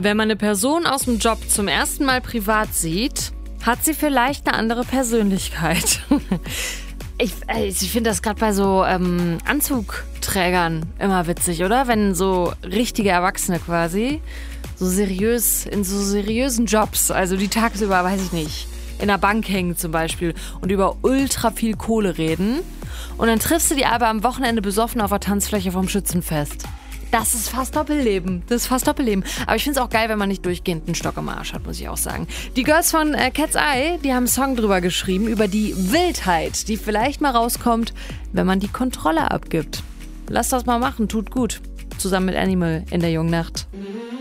Wenn man eine Person aus dem Job zum ersten Mal privat sieht, hat sie vielleicht eine andere Persönlichkeit. Ich finde das gerade bei so Anzugträgern immer witzig, oder? Wenn so richtige Erwachsene quasi so seriös, in so seriösen Jobs, also die tagsüber, weiß ich nicht, in der Bank hängen zum Beispiel und über ultra viel Kohle reden. Und dann triffst du die aber am Wochenende besoffen auf der Tanzfläche vom Schützenfest. Das ist fast Doppelleben. Aber ich finde es auch geil, wenn man nicht durchgehend einen Stock im Arsch hat, muss ich auch sagen. Die Girls von Cat's Eye, die haben einen Song drüber geschrieben, über die Wildheit, die vielleicht mal rauskommt, wenn man die Kontrolle abgibt. Lass das mal machen, tut gut. Zusammen mit Animal in der jungen Nacht.